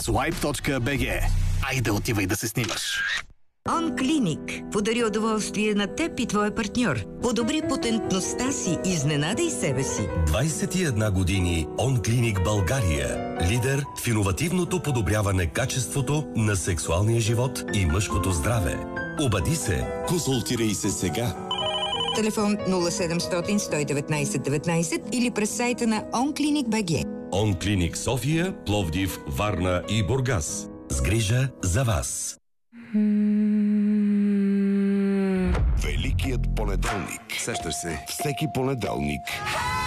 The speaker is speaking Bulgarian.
swipe.bg. Айде, отивай да се снимаш. ОнКлиник подари удоволствие на теб и твоя партньор. Подобри потентността си, изненадай себе си. 21 години ОнКлиник България. Лидер в иновативното подобряване качеството на сексуалния живот и мъжкото здраве. Обади се. Консултирай се сега. Телефон 0700 119 19 или през сайта на OnClinic.bg. ОнКлиник София, Пловдив, Варна и Бургас. С грижа за вас. Великият понеделник. Сещаш се, всеки понеделник